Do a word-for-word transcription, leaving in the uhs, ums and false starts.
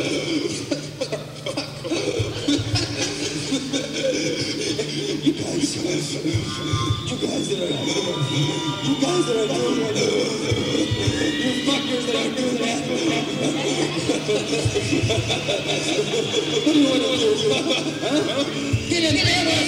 You guys, you guys that are, you guys that are doing that, you fuckers that are doing that. What do you want to do? Huh? Get in, get in.